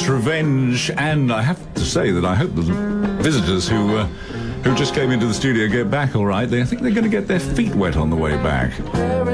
It's Revenge, and I have to say that I hope the visitors who just came into the studio get back all right. I think they're going to get their feet wet on the way back.